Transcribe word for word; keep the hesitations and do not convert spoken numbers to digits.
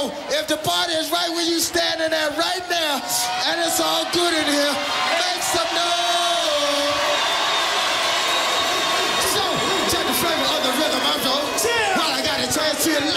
So if the party is right where you standing at right now, and it's all good in here, make some noise. So check the flavor of the rhythm, I'm so. Well, I got a chance to